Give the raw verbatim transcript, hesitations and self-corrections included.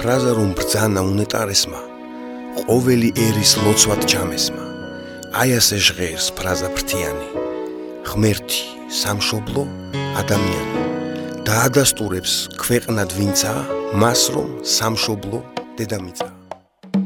ფრაზა რომ ბრძანა უნეტარესმა ყოველი ერის ლოცვად ჩამესმა აი ასე ჟღერს ფრაზა ფრთიანი ღმერთი სამშობლო ადამიანი დაადასტურებს ქვეყნად ვინცა მას რომ სამშობლო დედამიწა